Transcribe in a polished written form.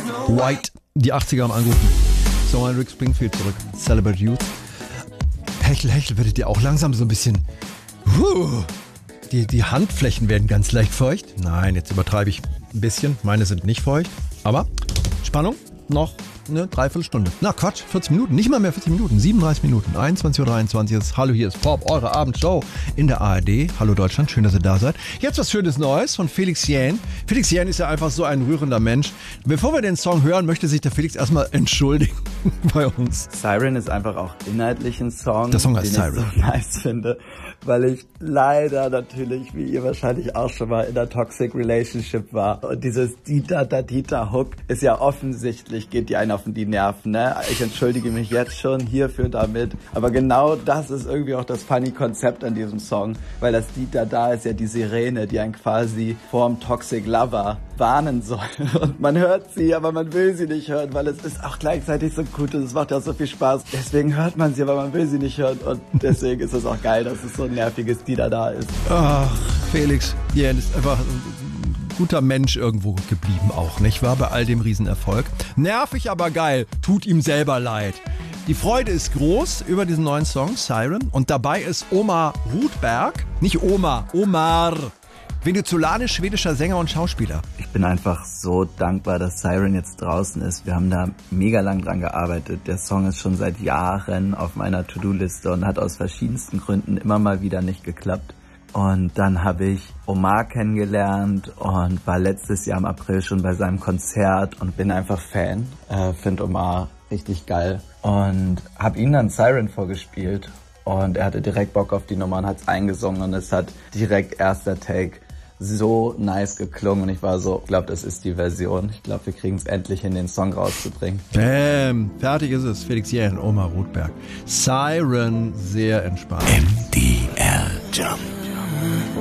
White, die 80er haben angerufen. So ein Rick Springfield zurück. Celebrate Youth. Hechel, werdet ihr auch langsam so ein bisschen... Die Handflächen werden ganz leicht feucht. Nein, jetzt übertreibe ich ein bisschen. Meine sind nicht feucht. Aber Spannung, noch eine Dreiviertelstunde. Na Quatsch, 40 Minuten. Nicht mal mehr 40 Minuten. 37 Minuten. 21:23 Uhr. Hallo, hier ist Pop, eure Abendshow in der ARD. Hallo Deutschland, schön, dass ihr da seid. Jetzt was Schönes Neues von Felix Jähn. Felix Jähn ist ja einfach so ein rührender Mensch. Bevor wir den Song hören, möchte sich der Felix erstmal entschuldigen bei uns. Siren ist einfach auch inhaltlich ein Song, der Song heißt den Siren. Ich so nice finde, weil ich leider natürlich, wie ihr wahrscheinlich auch schon mal in einer Toxic Relationship war. Und dieses Dieter-Hook ist ja offensichtlich, geht die einen auf die Nerven, ne? Ich entschuldige mich jetzt schon hierfür damit. Aber genau das ist irgendwie auch das funny Konzept an diesem Song, weil das Dieter da ist ja die Sirene, die einen quasi vorm Toxic Lover warnen soll. Und man hört sie, aber man will sie nicht hören, weil es ist auch gleichzeitig so gut und es macht ja so viel Spaß. Deswegen hört man sie, aber man will sie nicht hören. Und deswegen ist es auch geil, dass es so ein nerviges Dieter da ist. Ach, Felix Jähn ist einfach ein guter Mensch irgendwo geblieben auch, nicht wahr? Bei all dem Riesenerfolg. Nervig, aber geil. Tut ihm selber leid. Die Freude ist groß über diesen neuen Song, Siren. Und dabei ist Omar Rudberg, nicht Oma, Omar, venezolanisch-schwedischer Sänger und Schauspieler. Ich bin einfach so dankbar, dass Siren jetzt draußen ist. Wir haben da mega lang dran gearbeitet. Der Song ist schon seit Jahren auf meiner To-Do-Liste und hat aus verschiedensten Gründen immer mal wieder nicht geklappt. Und dann habe ich Omar kennengelernt und war letztes Jahr im April schon bei seinem Konzert und bin einfach Fan. Finde Omar richtig geil und habe ihm dann Siren vorgespielt und er hatte direkt Bock auf die Nummer und hat es eingesungen und es hat direkt erster Take so nice geklungen und ich war so, ich glaube, das ist die Version. Ich glaube, wir kriegen es endlich hin, den Song rauszubringen. Bäm, fertig ist es. Felix Jähn, Omar Rudberg. Siren, sehr entspannt. MDR Jump.